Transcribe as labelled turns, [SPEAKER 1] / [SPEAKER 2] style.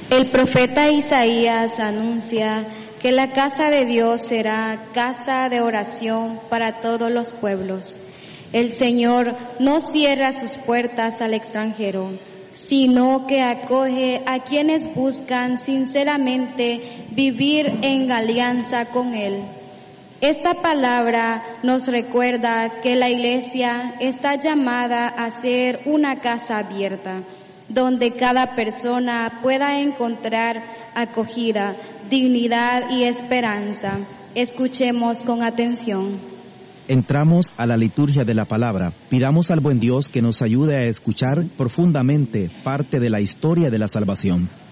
[SPEAKER 1] El profeta Isaías anuncia que la casa de Dios será casa de oración para todos los pueblos. El Señor no cierra sus puertas al extranjero, sino que acoge a quienes buscan sinceramente vivir en alianza con Él. Esta palabra nos recuerda que la Iglesia está llamada a ser una casa abierta, donde cada persona pueda encontrar acogida, dignidad y esperanza. Escuchemos con atención.
[SPEAKER 2] Entramos a la liturgia de la palabra. Pidamos al buen Dios que nos ayude a escuchar profundamente parte de la historia de la salvación.